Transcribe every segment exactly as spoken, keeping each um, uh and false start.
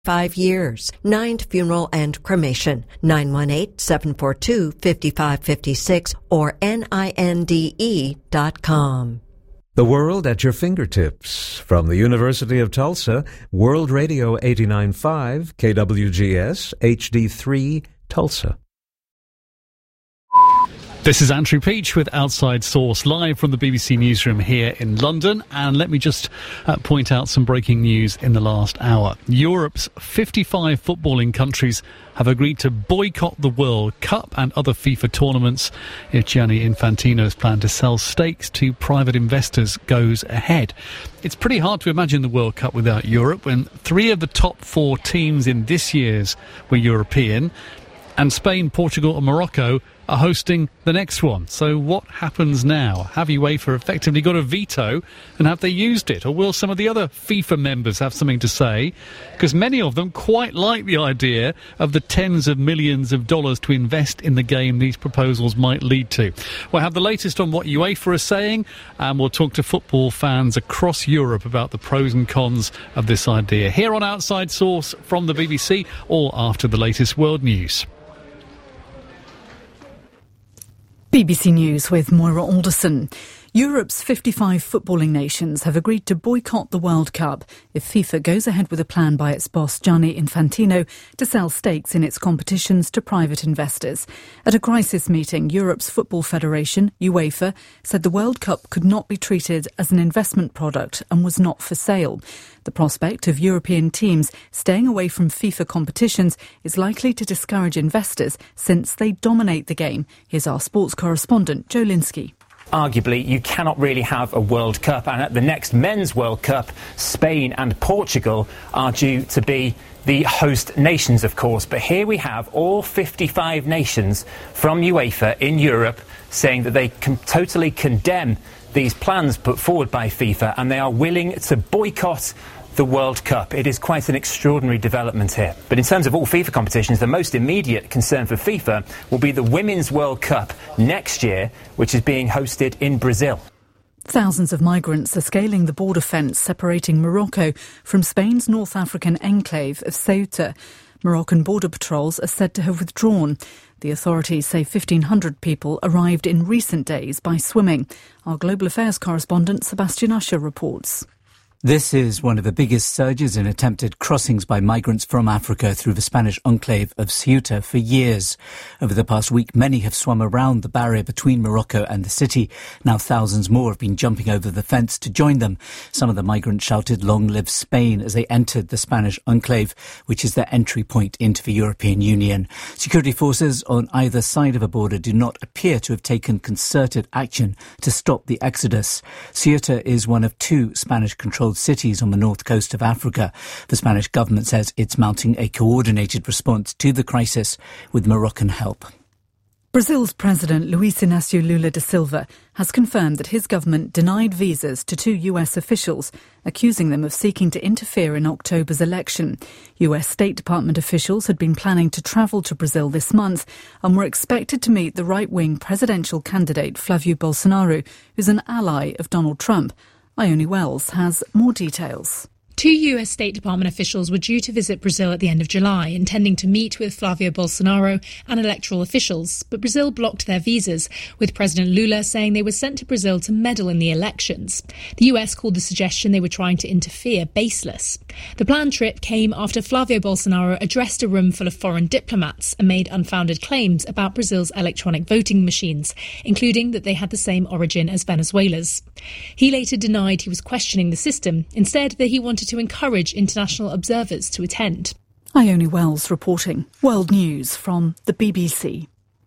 Five years. Ninde Funeral and Cremation. nine one eight, seven four two, five five five six or N I N D E dot com. The world at your fingertips. From the University of Tulsa, World Radio eighty-nine point five, K W G S, H D three, Tulsa. This is Andrew Peach with Outside Source, live from the B B C Newsroom here in London. And let me just uh, point out some breaking news in the last hour. Europe's fifty-five footballing countries have agreed to boycott the World Cup and other FIFA tournaments if Gianni Infantino's plan to sell stakes to private investors goes ahead. It's pretty hard to imagine the World Cup without Europe, when three of the top four teams in this year's were European, and Spain, Portugal and Morocco are hosting the next one. So what happens now? Have UEFA effectively got a veto, and have they used it? Or will some of the other FIFA members have something to say? Because many of them quite like the idea of the tens of millions of dollars to invest in the game these proposals might lead to. We'll have the latest on what UEFA are saying, and we'll talk to football fans across Europe about the pros and cons of this idea. Here on Outside Source from the B B C, all after the latest world news. B B C News with Moira Alderson. Europe's fifty-five footballing nations have agreed to boycott the World Cup if FIFA goes ahead with a plan by its boss Gianni Infantino to sell stakes in its competitions to private investors. At a crisis meeting, Europe's Football Federation, UEFA, said the World Cup could not be treated as an investment product and was not for sale. The prospect of European teams staying away from FIFA competitions is likely to discourage investors since they dominate the game. Here's our sports correspondent, Joe Linsky. Arguably, you cannot really have a World Cup, and at the next Men's World Cup, Spain and Portugal are due to be the host nations, of course. But here we have all fifty-five nations from UEFA in Europe saying that they can totally condemn these plans put forward by FIFA, and they are willing to boycott the World Cup. It is quite an extraordinary development here. But in terms of all FIFA competitions, the most immediate concern for FIFA will be the Women's World Cup next year, which is being hosted in Brazil. Thousands of migrants are scaling the border fence separating Morocco from Spain's North African enclave of Ceuta. Moroccan border patrols are said to have withdrawn. The authorities say fifteen hundred people arrived in recent days by swimming. Our Global Affairs correspondent Sebastian Usher reports. This is one of the biggest surges in attempted crossings by migrants from Africa through the Spanish enclave of Ceuta for years. Over the past week, many have swum around the barrier between Morocco and the city. Now thousands more have been jumping over the fence to join them. Some of the migrants shouted "Long live Spain" as they entered the Spanish enclave, which is their entry point into the European Union. Security forces on either side of a border do not appear to have taken concerted action to stop the exodus. Ceuta is one of two Spanish-controlled cities on the north coast of Africa. The Spanish government says it's mounting a coordinated response to the crisis with Moroccan help. Brazil's President Luiz Inácio Lula da Silva has confirmed that his government denied visas to two U S officials, accusing them of seeking to interfere in October's election. U S State Department officials had been planning to travel to Brazil this month and were expected to meet the right-wing presidential candidate Flávio Bolsonaro, who's an ally of Donald Trump. Ione Wells has more details. Two U S State Department officials were due to visit Brazil at the end of July, intending to meet with Flávio Bolsonaro and electoral officials. But Brazil blocked their visas, with President Lula saying they were sent to Brazil to meddle in the elections. The U S called the suggestion they were trying to interfere baseless. The planned trip came after Flávio Bolsonaro addressed a room full of foreign diplomats and made unfounded claims about Brazil's electronic voting machines, including that they had the same origin as Venezuela's. He later denied he was questioning the system, instead that he wanted to encourage international observers to attend. Ione Wells reporting. World News from the B B C.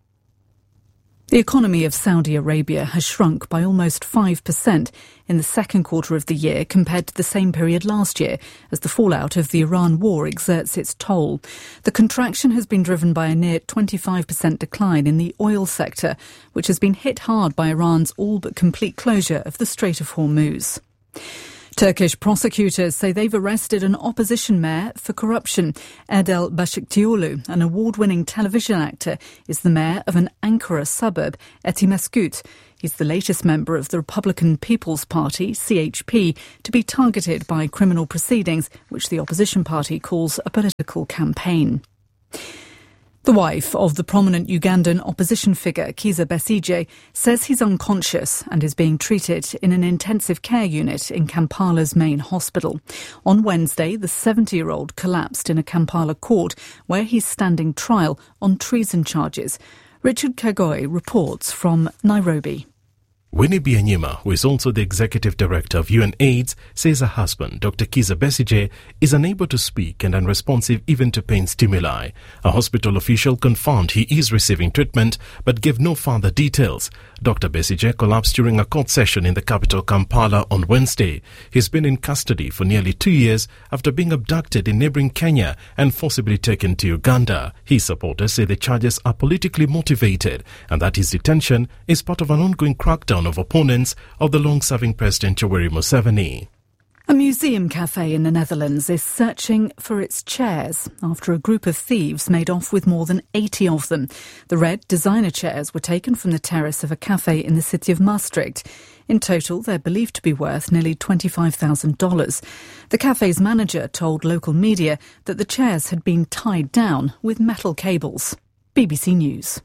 The economy of Saudi Arabia has shrunk by almost five percent in the second quarter of the year compared to the same period last year, as the fallout of the Iran war exerts its toll. The contraction has been driven by a near twenty-five percent decline in the oil sector, which has been hit hard by Iran's all but complete closure of the Strait of Hormuz. Turkish prosecutors say they've arrested an opposition mayor for corruption. Erdal Başiktioglu, an award-winning television actor, is the mayor of an Ankara suburb, Etimeskut. He's the latest member of the Republican People's Party, C H P, to be targeted by criminal proceedings, which the opposition party calls a political campaign. The wife of the prominent Ugandan opposition figure, Kizza Besigye, says he's unconscious and is being treated in an intensive care unit in Kampala's main hospital. On Wednesday, the seventy-year-old collapsed in a Kampala court where he's standing trial on treason charges. Richard Kagoy reports from Nairobi. Winnie Byanyima, who is also the executive director of U N AIDS, says her husband, Doctor Kizza Besigye, is unable to speak and unresponsive even to pain stimuli. A hospital official confirmed he is receiving treatment but gave no further details. Doctor Besigye collapsed during a court session in the capital Kampala on Wednesday. He's been in custody for nearly two years after being abducted in neighboring Kenya and forcibly taken to Uganda. His supporters say the charges are politically motivated and that his detention is part of an ongoing crackdown of opponents of the long-serving President Yoweri Museveni. A museum cafe in the Netherlands is searching for its chairs after a group of thieves made off with more than eighty of them. The red designer chairs were taken from the terrace of a cafe in the city of Maastricht. In total, they're believed to be worth nearly twenty-five thousand dollars. The cafe's manager told local media that the chairs had been tied down with metal cables. B B C News.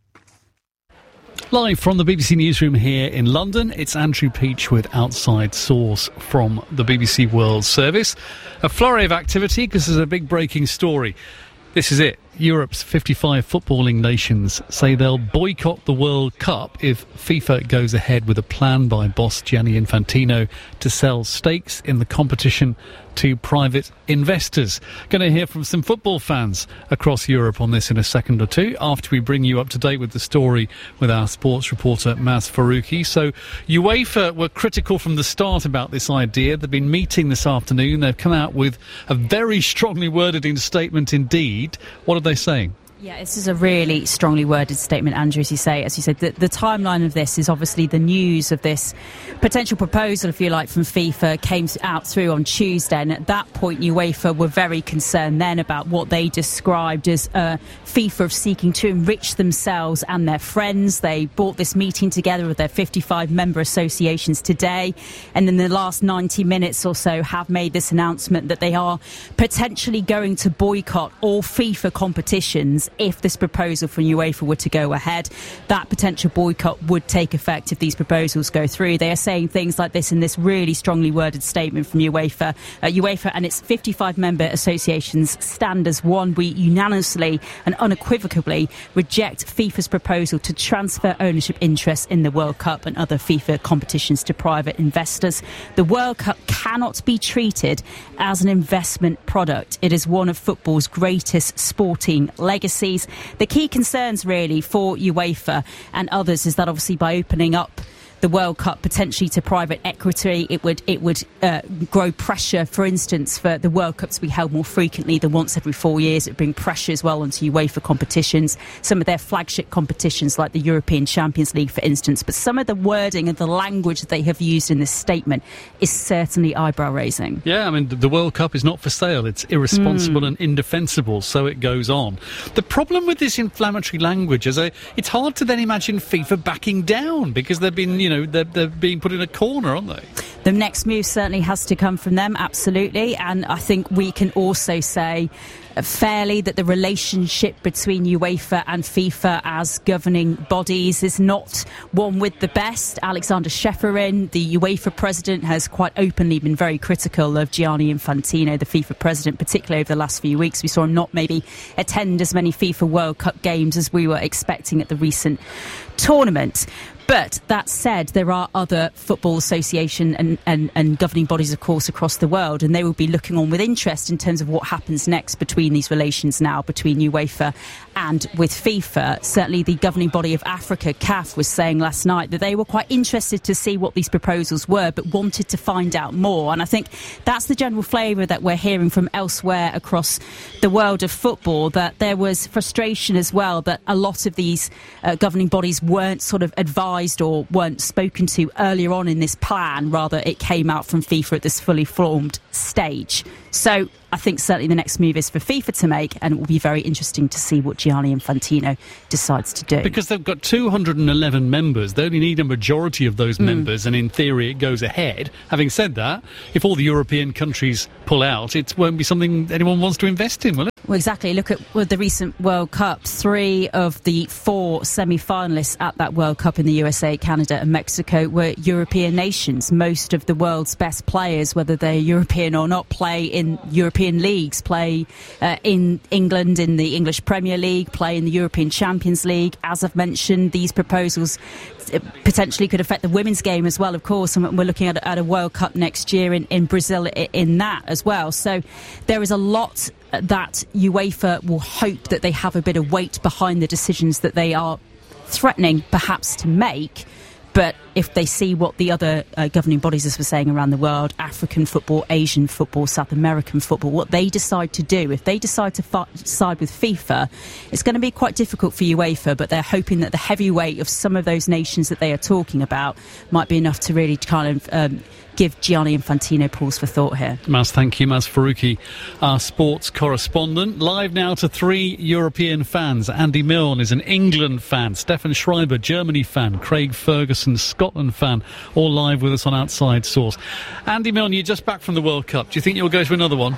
Live from the B B C Newsroom here in London, it's Andrew Peach with Outside Source from the B B C World Service. A flurry of activity because there's a big breaking story. This is it. Europe's fifty-five footballing nations say they'll boycott the World Cup if FIFA goes ahead with a plan by boss Gianni Infantino to sell stakes in the competition to private investors. Going to hear from some football fans across Europe on this in a second or two after we bring you up to date with the story with our sports reporter Maz Faruqi. So UEFA were critical from the start about this idea. They've been meeting this afternoon. They've come out with a very strongly worded statement indeed. What are they saying? Yeah, this is a really strongly worded statement, Andrew, as you say. As you said, the, the timeline of this is obviously the news of this potential proposal, if you like, from FIFA came out through on Tuesday. And at that point, UEFA were very concerned then about what they described as uh, FIFA seeking to enrich themselves and their friends. They brought this meeting together with their fifty-five member associations today. And in the last ninety minutes or so have made this announcement that they are potentially going to boycott all FIFA competitions if this proposal from UEFA were to go ahead. That potential boycott would take effect if these proposals go through. They are saying things like this in this really strongly worded statement from UEFA. Uh, UEFA and its fifty-five member associations stand as one. We unanimously and unequivocally reject FIFA's proposal to transfer ownership interests in the World Cup and other FIFA competitions to private investors. The World Cup cannot be treated as an investment product. It is one of football's greatest sporting legacies. The key concerns really for UEFA and others is that obviously by opening up the World Cup potentially to private equity, it would it would uh, grow pressure, for instance, for the World Cup to be held more frequently than once every four years. It would bring pressure as well onto UEFA competitions, some of their flagship competitions like the European Champions League, for instance. But some of the wording and the language that they have used in this statement is certainly eyebrow-raising. Yeah, I mean, the World Cup is not for sale. It's irresponsible mm. and indefensible, so it goes on. The problem with this inflammatory language is a, it's hard to then imagine FIFA backing down because they've been, you know, they're, they're being put in a corner, aren't they? The next move certainly has to come from them, absolutely. And I think we can also say fairly that the relationship between UEFA and FIFA as governing bodies is not one with the best. Alexander Ceferin, the UEFA president, has quite openly been very critical of Gianni Infantino, the FIFA president, particularly over the last few weeks. We saw him not maybe attend as many FIFA World Cup games as we were expecting at the recent tournament. But that said, there are other football association and, and, and governing bodies, of course, across the world, and they will be looking on with interest in terms of what happens next between these relations now, between UEFA and with FIFA. Certainly the governing body of Africa, C A F, was saying last night that they were quite interested to see what these proposals were, but wanted to find out more. And I think that's the general flavour that we're hearing from elsewhere across the world of football, that there was frustration as well that a lot of these uh, governing bodies weren't sort of advised or weren't spoken to earlier on in this plan. Rather, it came out from FIFA at this fully formed stage. So I think certainly the next move is for FIFA to make, and it will be very interesting to see what Gianni Infantino decides to do. Because they've got two hundred eleven members. They only need a majority of those mm. members, and in theory it goes ahead. Having said that, if all the European countries pull out, it won't be something anyone wants to invest in, will it? Well, exactly. Look at well, the recent World Cup. Three of the four semi-finalists at that World Cup in the U S A, Canada and Mexico were European nations. Most of the world's best players, whether they're European or not, play in European leagues, play uh, in England in the English Premier League, play in the European Champions League. As I've mentioned, these proposals potentially could affect the women's game as well, of course, and we're looking at, at a World Cup next year in, in Brazil in that as well. So there is a lot that UEFA will hope that they have a bit of weight behind the decisions that they are threatening perhaps to make. But if they see what the other uh, governing bodies, as we're saying, around the world, African football, Asian football, South American football, what they decide to do, if they decide to fi- side with FIFA, it's going to be quite difficult for UEFA, but they're hoping that the heavyweight of some of those nations that they are talking about might be enough to really kind of um, give Gianni Infantino pause for thought here. Maz, thank you. Maz Faruqi, our sports correspondent. Live now to three European fans. Andy Milne is an England fan. Stefan Schreiber, Germany fan. Craig Ferguson, Scotland fan. All live with us on Outside Source. Andy Milne, you're just back from the World Cup. Do you think you'll go to another one?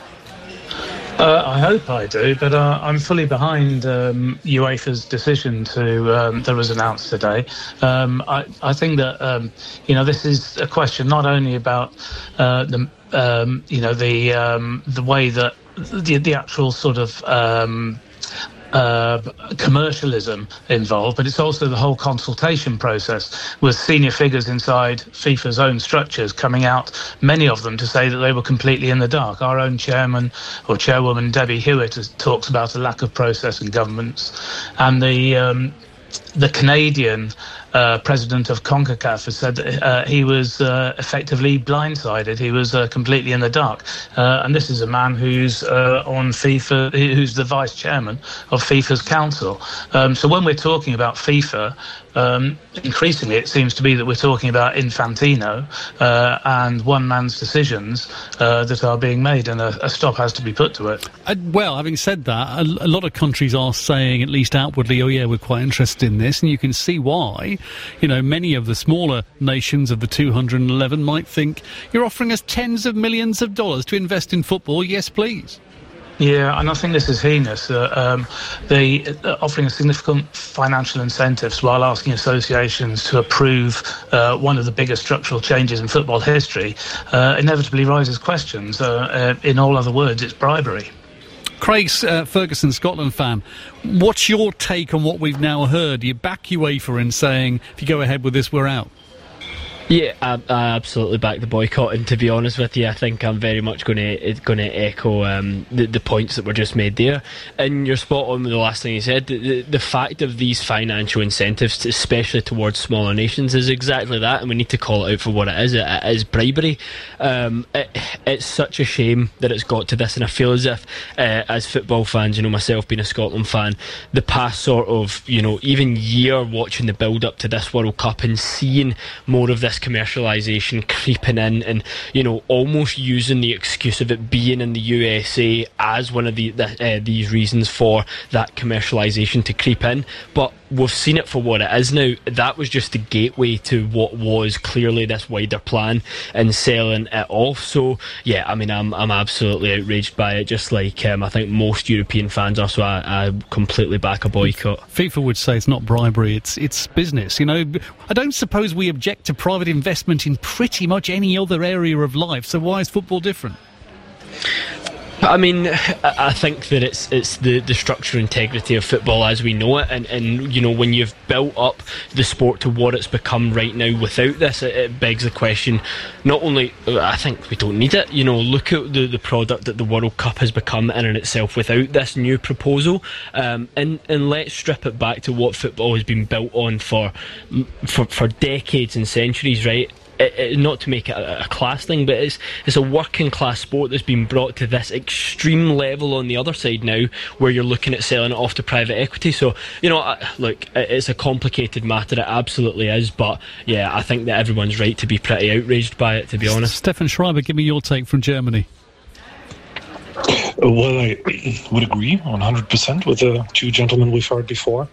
Uh, I hope I do, but uh, I'm fully behind um, UEFA's decision to um, that was announced today. Um, I, I think that um, you know this is a question not only about uh, the um, you know the um, the way that the, the actual sort of um, Uh, commercialism involved, but it's also the whole consultation process with senior figures inside FIFA's own structures coming out, many of them to say that they were completely in the dark. Our own chairman or chairwoman Debbie Hewitt has, talks about a lack of process and governance, and the um, the Canadian Uh, president of CONCACAF has said that uh, he was uh, effectively blindsided. He was uh, completely in the dark. Uh, and this is a man who's uh, on FIFA, who's the vice chairman of FIFA's council. Um, so when we're talking about FIFA, um, increasingly it seems to be that we're talking about Infantino uh, and one man's decisions uh, that are being made, and a, a stop has to be put to it. Uh, well, having said that, a, a lot of countries are saying, at least outwardly, oh yeah, we're quite interested in this, and you can see why. You know, many of the smaller nations of the two hundred eleven might think, you're offering us tens of millions of dollars to invest in football, yes please. Yeah, and I think this is heinous. Uh, um, they uh, offering a significant financial incentives while asking associations to approve uh, one of the biggest structural changes in football history uh, inevitably raises questions. Uh, uh, in all other words, it's bribery. Craig uh, Ferguson, Scotland fan, what's your take on what we've now heard? You back UEFA in saying, if you go ahead with this, we're out? Yeah, I, I absolutely back the boycott, and to be honest with you, I think I'm very much going to going to echo um, the, the points that were just made there. And you're spot on with the last thing you said. The, the, the fact of these financial incentives, especially towards smaller nations, is exactly that, and we need to call it out for what it is. It, it is bribery. Um, it, it's such a shame that it's got to this, and I feel as if, uh, as football fans, you know, myself being a Scotland fan, the past sort of, you know, even year watching the build up to this World Cup and seeing more of this commercialisation creeping in, and you know, almost using the excuse of it being in the U S A as one of the, the uh, these reasons for that commercialisation to creep in. But we've seen it for what it is now. That was just the gateway to what was clearly this wider plan and selling it off. So yeah, I mean, I'm I'm absolutely outraged by it, just like um, I think most European fans are. So I, I completely back a boycott. FIFA would say it's not bribery, it's it's business. You know, I don't suppose we object to private investment in pretty much any other area of life. So why is football different? I mean, I think that it's it's the, the structure and integrity of football as we know it, and, and you know, when you've built up the sport to what it's become right now without this, it, it begs the question, not only, I think we don't need it, you know, look at the, the product that the World Cup has become in and itself without this new proposal, um, and, and let's strip it back to what football has been built on for for, for decades and centuries, right? It, it, not to make it a, a class thing, but it's it's a working class sport that's been brought to this extreme level on the other side now, where you're looking at selling it off to private equity. So, you know, uh, look, it, it's a complicated matter, it absolutely is, but yeah, I think that everyone's right to be pretty outraged by it, to be honest. Stefan Schreiber, give me your take from Germany. Well, I would agree one hundred percent with the two gentlemen we've heard before.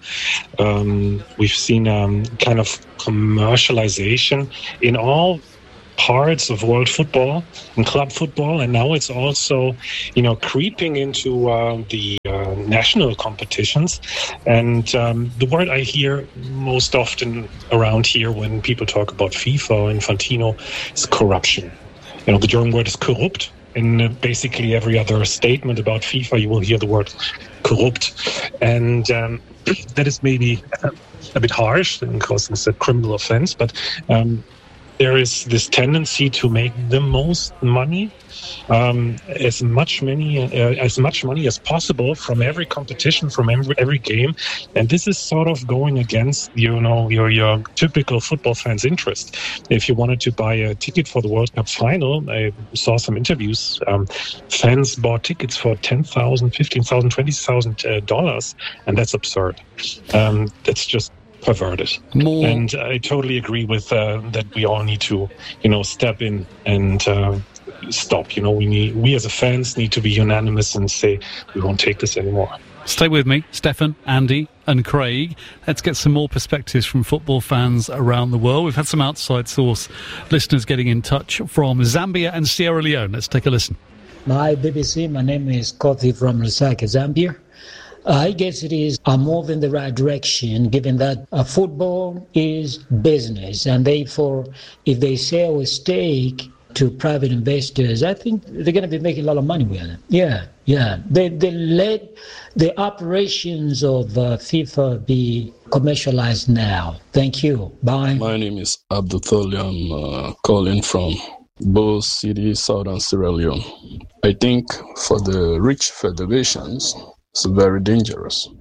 Um, we've seen um, kind of commercialization in all parts of world football and club football, and now it's also, you know, creeping into uh, the uh, national competitions. And um, the word I hear most often around here when people talk about FIFA or Infantino is corruption. You know, the German word is korrupt. In uh, basically every other statement about FIFA, you will hear the word corrupt. And um, that is maybe a bit harsh because it's a criminal offense, but um, there is this tendency to make the most money, um, as much money, uh, as much money as possible from every competition, from every, every game, and this is sort of going against, you know, your your typical football fan's interest. If you wanted to buy a ticket for the World Cup final, I saw some interviews. Um, fans bought tickets for ten thousand, fifteen thousand, twenty thousand uh, dollars, and that's absurd. Um, that's just perverted. More. And I totally agree with uh, that. We all need to, you know, step in and uh, stop. You know, we need, we as a fans need to be unanimous and say we won't take this anymore. Stay with me, Stefan, Andy and Craig. Let's get some more perspectives from football fans around the world. We've had some outside source listeners getting in touch from Zambia and Sierra Leone. Let's take a listen. Hi, B B C. My name is Kofi from Lusaka, Zambia. I guess it is a move in the right direction, given that uh, football is business, and therefore, if they sell a stake to private investors, I think they're going to be making a lot of money with it. Yeah, yeah. They they let the operations of uh, FIFA be commercialized now. Thank you. Bye. My name is Abdul Tholi. I'm uh, calling from Bo City, southern Sierra Leone. I think for the rich federations, it's very dangerous.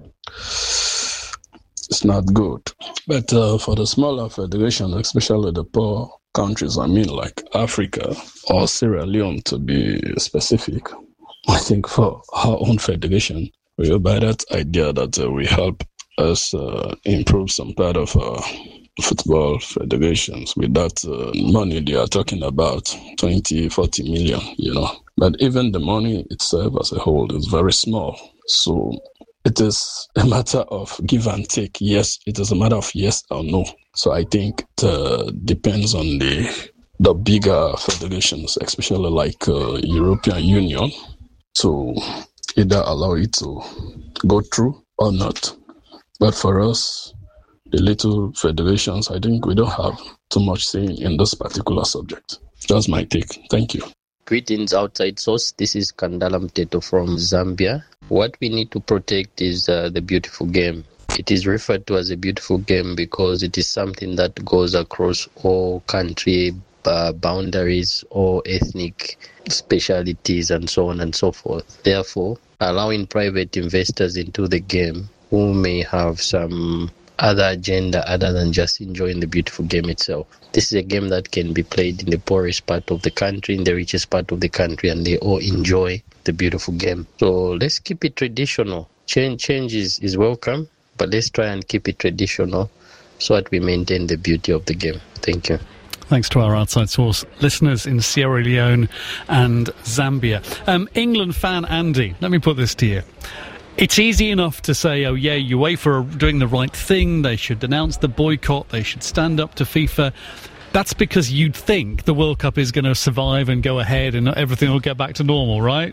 It's not good. But uh, for the smaller federations, especially the poor countries, I mean like Africa or Sierra Leone to be specific, I think for our own federation, we will buy that idea that uh, we help us uh, improve some part of uh, football federations with that uh, money they are talking about, twenty, forty million, you know. But even the money itself as a whole is very small. So it is a matter of give and take. Yes, it is a matter of yes or no. So I think it uh, depends on the the bigger federations, especially like uh, European Union, to either allow it to go through or not. But for us, the little federations, I think we don't have too much say in this particular subject. That's my take. Thank you. Greetings, Outside Source. This is Kandala Mteto from Zambia. What we need to protect is uh, the beautiful game. It is referred to as a beautiful game because it is something that goes across all country uh, boundaries or ethnic specialities and so on and so forth. Therefore, allowing private investors into the game who may have some other agenda other than just enjoying the beautiful game itself. This is a game that can be played in the poorest part of the country, in the richest part of the country, and they all enjoy the beautiful game. So let's keep it traditional. Change, change is, is welcome, but let's try and keep it traditional so that we maintain the beauty of the game. Thank you. Thanks to our outside source listeners in Sierra Leone and Zambia. Um, England fan Andy, let me put this to you. It's easy enough to say, oh yeah, UEFA are doing the right thing, they should denounce the boycott, they should stand up to FIFA. That's because you'd think the World Cup is going to survive and go ahead and everything will get back to normal, right?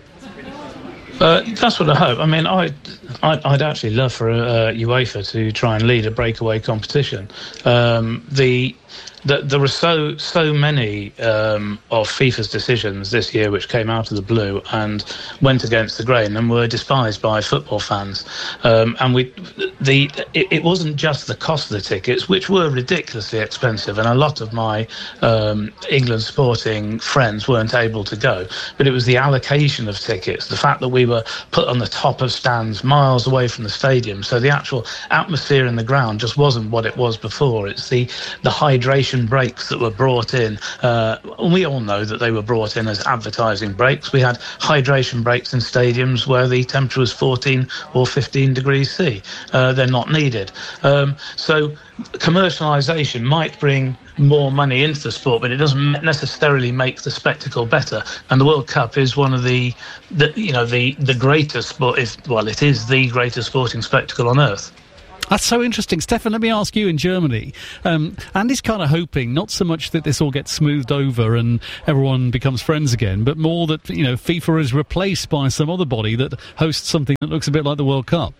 Uh, that's what I hope. I mean, I'd, I'd, I'd actually love for uh, UEFA to try and lead a breakaway competition. Um, the, the there were so so many um, of FIFA's decisions this year which came out of the blue and went against the grain and were despised by football fans. Um, and we the it, it wasn't just the cost of the tickets, which were ridiculously expensive, and a lot of my um, England sporting friends weren't able to go. But it was the allocation of tickets, the fact that we were put on the top of stands miles away from the stadium, so the actual atmosphere in the ground just wasn't what it was before. It's the the high hydration breaks that were brought in. Uh, we all know that they were brought in as advertising breaks. We had hydration breaks in stadiums where the temperature was fourteen or fifteen degrees C. Uh, they're not needed. Um, so commercialisation might bring more money into the sport, but it doesn't necessarily make the spectacle better. And the World Cup is one of the, the you know, the, the greatest sport, if, well, it is the greatest sporting spectacle on earth. That's so interesting. Stefan, let me ask you, in Germany, um, Andy's kind of hoping not so much that this all gets smoothed over and everyone becomes friends again, but more that, you know, FIFA is replaced by some other body that hosts something that looks a bit like the World Cup.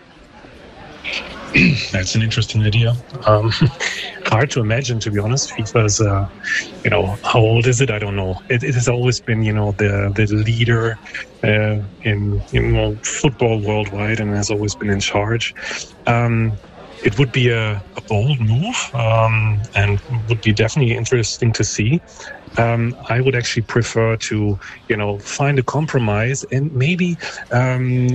That's an interesting idea. Um, hard to imagine, to be honest. FIFA is, uh, you know, how old is it? I don't know. It, it has always been, you know, the the leader uh, in you know football worldwide, and has always been in charge. Um, it would be a, a bold move, um, and would be definitely interesting to see. Um, I would actually prefer to, you know, find a compromise, and maybe um,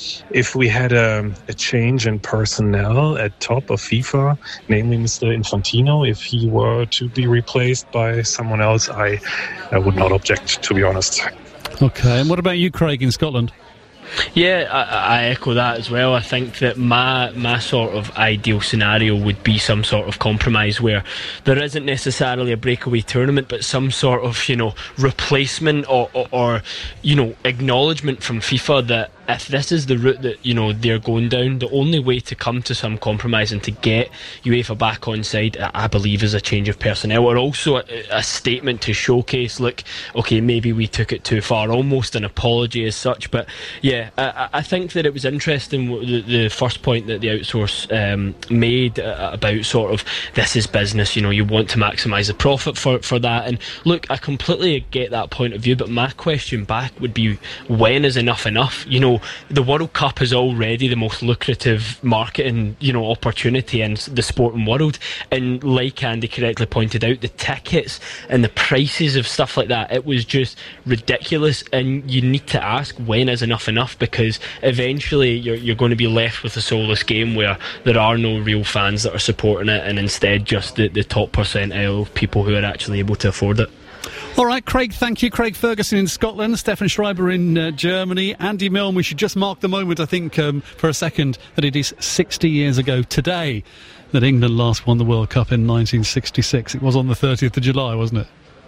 if we had a, a change in personnel at top of FIFA, namely Mister Infantino, if he were to be replaced by someone else, I, I would not object, to be honest. Okay, and what about you, Craig, in Scotland? Yeah, I, I echo that as well. I think that my my sort of ideal scenario would be some sort of compromise where there isn't necessarily a breakaway tournament, but some sort of, you know, replacement or, or, or you know, acknowledgement from FIFA that if this is the route that, you know, they're going down, the only way to come to some compromise and to get UEFA back on side, I believe, is a change of personnel, or also a, a statement to showcase, look, okay, maybe we took it too far, almost an apology as such. But yeah, I, I think that it was interesting, the, the first point that the outsource um, made uh, about sort of, this is business, you know, you want to maximise the profit for, for that. And look, I completely get that point of view, but my question back would be, when is enough enough? You know, the World Cup is already the most lucrative marketing, you know, opportunity in the sporting world, and like Andy correctly pointed out, the tickets and the prices of stuff like that, it was just ridiculous. And you need to ask, when is enough enough? Because eventually you're, you're going to be left with a soulless game where there are no real fans that are supporting it, and instead just the, the top percentile of people who are actually able to afford it. All right, Craig, thank you. Craig Ferguson in Scotland, Stefan Schreiber in uh, Germany, Andy Milne. We should just mark the moment, I think, um, for a second, that it is sixty years ago today that England last won the World Cup in nineteen sixty-six. It was on the thirtieth of July, wasn't it?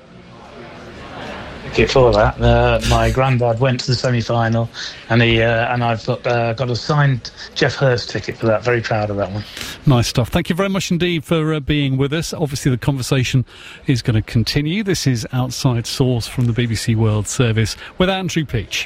For that, uh, my granddad went to the semi-final, and he uh, and I've got uh, got a signed Geoff Hurst ticket for that. Very proud of that one. Nice stuff. Thank you very much indeed for uh, being with us. Obviously, the conversation is going to continue. This is Outside Source from the B B C World Service with Andrew Peach.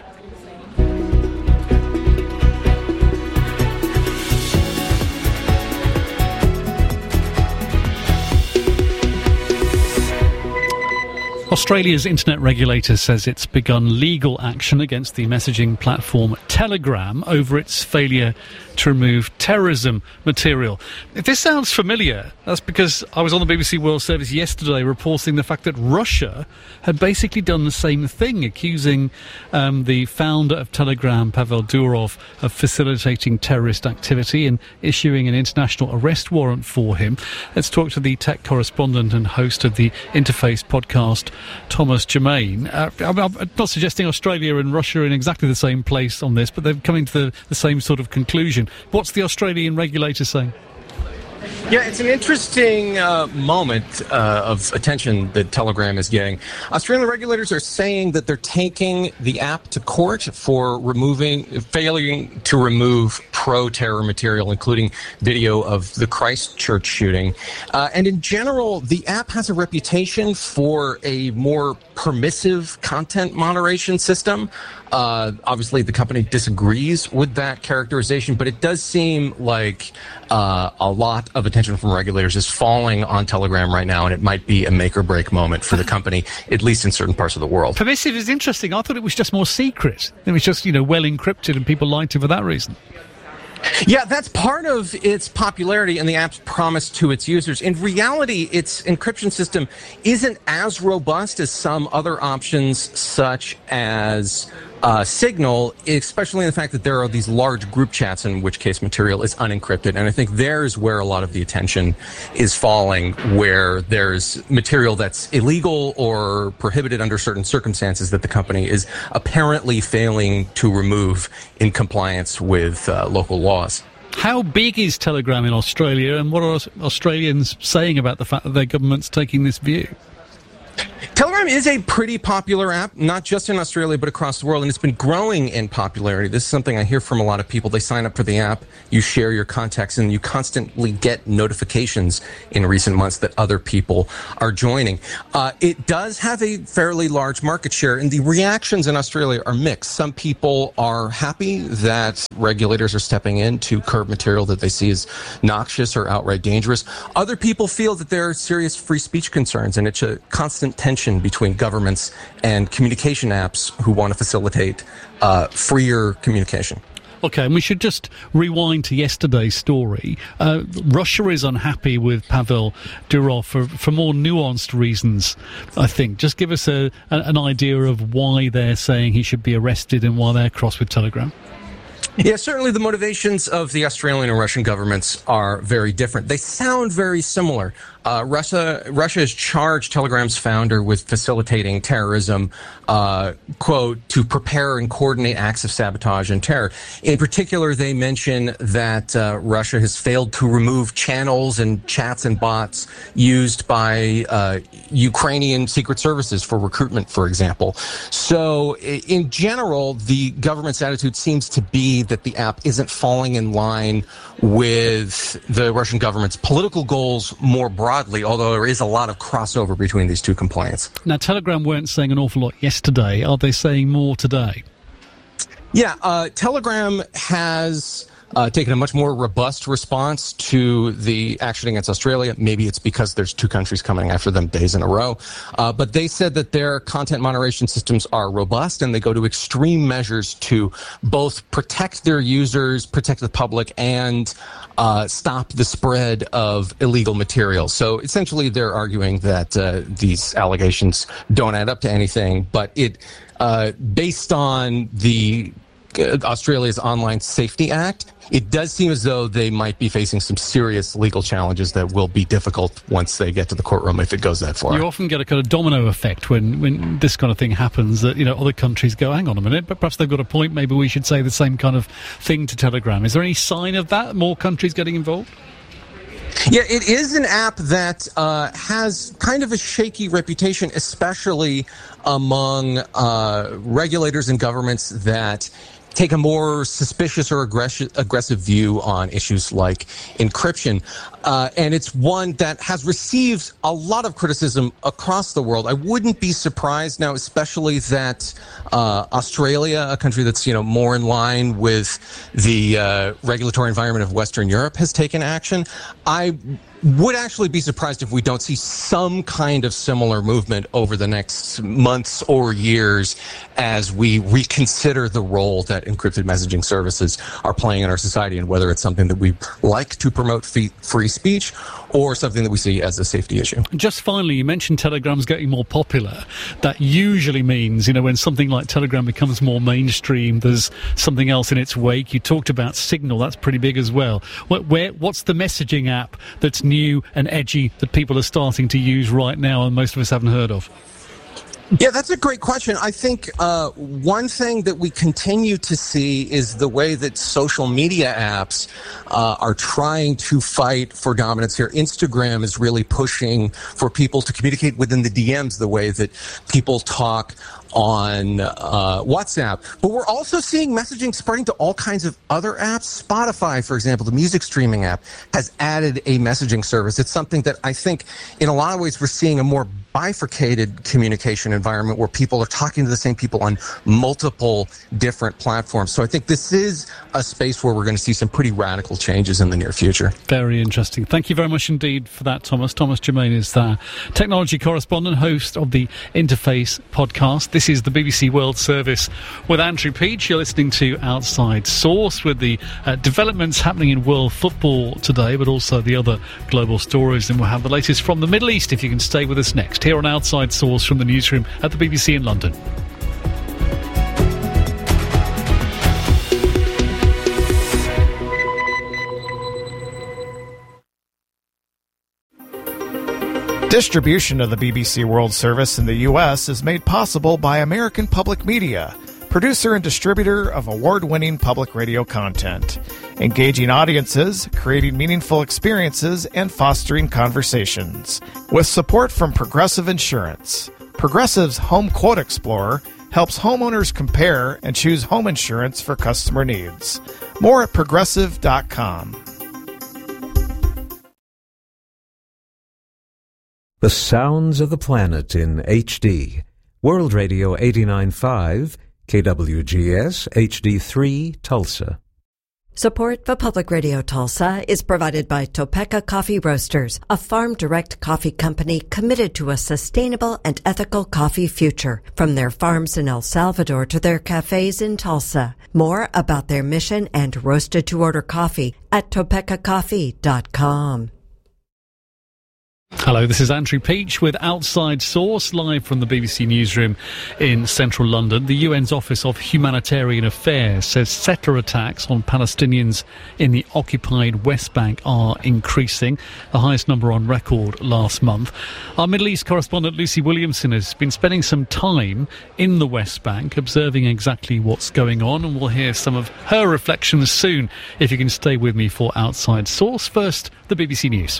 Australia's internet regulator says it's begun legal action against the messaging platform Telegram over its failure to remove terrorism material. If this sounds familiar, that's because I was on the B B C World Service yesterday reporting the fact that Russia had basically done the same thing, accusing um, the founder of Telegram, Pavel Durov, of facilitating terrorist activity and issuing an international arrest warrant for him. Let's talk to the tech correspondent and host of the Interface podcast, Thomas Germain. Uh, I'm, I'm not suggesting Australia and Russia are in exactly the same place on this, but they're coming to the, the same sort of conclusion. What's the Australian regulator saying? Yeah, it's an interesting uh, moment uh, of attention that Telegram is getting. Australian regulators are saying that they're taking the app to court for removing, failing to remove pro-terror material, including video of the Christchurch shooting. Uh, and in general, the app has a reputation for a more permissive content moderation system. Uh, obviously, the company disagrees with that characterization, but it does seem like uh, a lot of attention from regulators is falling on Telegram right now, and it might be a make-or-break moment for the company, at least in certain parts of the world. Permissive is interesting. I thought it was just more secret. It was just, you know, well encrypted, and people liked it for that reason. Yeah, that's part of its popularity and the app's promise to its users. In reality, its encryption system isn't as robust as some other options, such as uh, Signal, especially in the fact that there are these large group chats in which case material is unencrypted. And I think there's where a lot of the attention is falling, where there's material that's illegal or prohibited under certain circumstances that the company is apparently failing to remove in compliance with uh, local laws. How big is Telegram in Australia, and what are Australians saying about the fact that their government's taking this view? Telegram is a pretty popular app, not just in Australia, but across the world, and it's been growing in popularity. This is something I hear from a lot of people. They sign up for the app, you share your contacts, and you constantly get notifications in recent months that other people are joining. Uh, it does have a fairly large market share, and the reactions in Australia are mixed. Some people are happy that regulators are stepping in to curb material that they see as noxious or outright dangerous. Other people feel that there are serious free speech concerns, and it's a constant tension between governments and communication apps who want to facilitate uh, freer communication. Okay, and we should just rewind to yesterday's story. Uh, Russia is unhappy with Pavel Durov for, for more nuanced reasons, I think. Just give us a, a, an idea of why they're saying he should be arrested and why they're cross with Telegram. Yeah, certainly the motivations of the Australian and Russian governments are very different. They sound very similar. Uh, Russia, Russia has charged Telegram's founder with facilitating terrorism, uh, quote, to prepare and coordinate acts of sabotage and terror. In particular, they mention that uh, Russia has failed to remove channels and chats and bots used by uh, Ukrainian secret services for recruitment, for example. So, in general, the government's attitude seems to be that the app isn't falling in line with the Russian government's political goals more broadly, although there is a lot of crossover between these two complaints. Now, Telegram weren't saying an awful lot yesterday. Are they saying more today? Yeah, uh, Telegram has uh, taken a much more robust response to the action against Australia. Maybe it's because there's two countries coming after them days in a row. Uh, but they said that their content moderation systems are robust, and they go to extreme measures to both protect their users, protect the public, and uh, stop the spread of illegal material. So essentially, they're arguing that uh, these allegations don't add up to anything, but it, uh, based on the uh, Australia's Online Safety Act, it does seem as though they might be facing some serious legal challenges that will be difficult once they get to the courtroom if it goes that far. You often get a kind of domino effect when, when this kind of thing happens, that, you know, other countries go, hang on a minute, but perhaps they've got a point, maybe we should say the same kind of thing to Telegram. Is there any sign of that, more countries getting involved? Yeah, it is an app that uh, has kind of a shaky reputation, especially among uh, regulators and governments that take a more suspicious or aggressive, aggressive view on issues like encryption. Uh, and it's one that has received a lot of criticism across the world. I wouldn't be surprised now, especially that uh, Australia, a country that's, you know, more in line with the uh, regulatory environment of Western Europe, has taken action. I would actually be surprised if we don't see some kind of similar movement over the next months or years as we reconsider the role that encrypted messaging services are playing in our society, and whether it's something that we like to promote free, free speech or something that we see as a safety issue. Just finally, you mentioned Telegram's getting more popular. That usually means, you know, when something like Telegram becomes more mainstream, there's something else in its wake. You talked about Signal, that's pretty big as well. What, where, what's the messaging app that's new and edgy that people are starting to use right now and most of us haven't heard of? Yeah, that's a great question. I think uh, one thing that we continue to see is the way that social media apps uh, are trying to fight for dominance here. Instagram is really pushing for people to communicate within the D Ms the way that people talk on uh, WhatsApp. But we're also seeing messaging spreading to all kinds of other apps. Spotify, for example, the music streaming app, has added a messaging service. It's something that I think in a lot of ways we're seeing a more bifurcated communication environment where people are talking to the same people on multiple different platforms. So I think this is a space where we're going to see some pretty radical changes in the near future. Very interesting. Thank you very much indeed for that, Thomas. Thomas Germain is the technology correspondent, host of the Interface podcast. This is the B B C World Service with Andrew Peach. You're listening to Outside Source with the uh, developments happening in world football today, but also the other global stories. And we'll have the latest from the Middle East if you can stay with us next, here on Outside Source from the newsroom at the B B C in London. Distribution of the B B C World Service in the U S is made possible by American Public Media, producer and distributor of award-winning public radio content, engaging audiences, creating meaningful experiences, and fostering conversations. With support from Progressive Insurance, Progressive's Home Quote Explorer helps homeowners compare and choose home insurance for customer needs. More at progressive dot com. The sounds of the planet in H D. World Radio eighty-nine point five, K W G S H D three, Tulsa. Support for Public Radio Tulsa is provided by Topeka Coffee Roasters, a farm-direct coffee company committed to a sustainable and ethical coffee future, from their farms in El Salvador to their cafes in Tulsa. More about their mission and roasted-to-order coffee at topeka coffee dot com. Hello, this is Andrew Peach with Outside Source, live from the B B C newsroom in central London. The U N's Office of Humanitarian Affairs says settler attacks on Palestinians in the occupied West Bank are increasing, the highest number on record last month. Our Middle East correspondent Lucy Williamson has been spending some time in the West Bank, observing exactly what's going on, and we'll hear some of her reflections soon, if you can stay with me for Outside Source. First, the B B C News.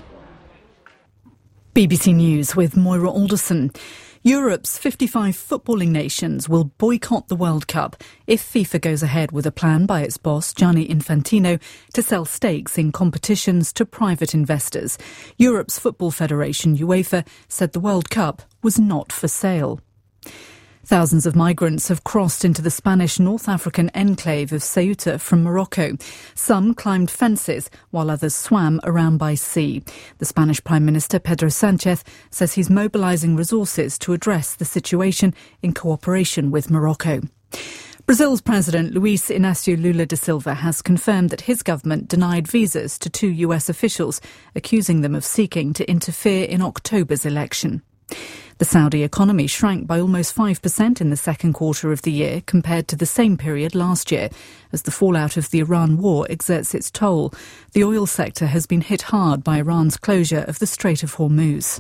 B B C News with Moira Alderson. Europe's fifty-five footballing nations will boycott the World Cup if FIFA goes ahead with a plan by its boss, Gianni Infantino, to sell stakes in competitions to private investors. Europe's Football Federation, UEFA, said the World Cup was not for sale. Thousands of migrants have crossed into the Spanish North African enclave of Ceuta from Morocco. Some climbed fences, while others swam around by sea. The Spanish Prime Minister, Pedro Sánchez, says he's mobilising resources to address the situation in cooperation with Morocco. Brazil's President Luiz Inácio Lula da Silva has confirmed that his government denied visas to two U S officials, accusing them of seeking to interfere in October's election. The Saudi economy shrank by almost five percent in the second quarter of the year compared to the same period last year, as the fallout of the Iran war exerts its toll. The oil sector has been hit hard by Iran's closure of the Strait of Hormuz.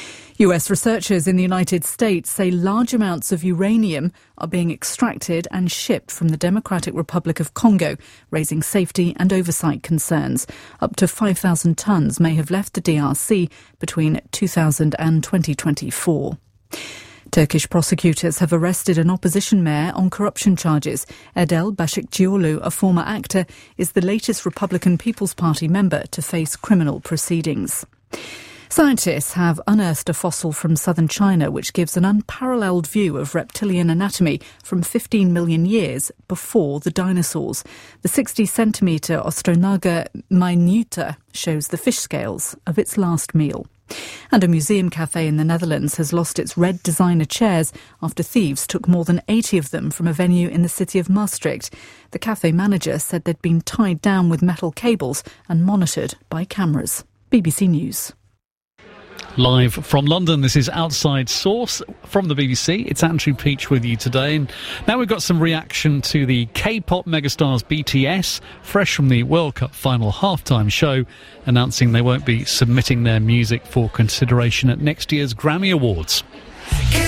U S researchers in the United States say large amounts of uranium are being extracted and shipped from the Democratic Republic of Congo, raising safety and oversight concerns. Up to five thousand tonnes may have left the D R C between two thousand and twenty twenty-four. Turkish prosecutors have arrested an opposition mayor on corruption charges. Edel Başakçıoğlu, a former actor, is the latest Republican People's Party member to face criminal proceedings. Scientists have unearthed a fossil from southern China which gives an unparalleled view of reptilian anatomy from fifteen million years before the dinosaurs. The sixty centimetre Ostronaga minuta shows the fish scales of its last meal. And a museum cafe in the Netherlands has lost its red designer chairs after thieves took more than eighty of them from a venue in the city of Maastricht. The cafe manager said they'd been tied down with metal cables and monitored by cameras. B B C News. Live from London, this is Outside Source from the B B C. It's Andrew Peach with you today. And now we've got some reaction to the K-pop megastars B T S, fresh from the World Cup final halftime show, announcing they won't be submitting their music for consideration at next year's Grammy Awards.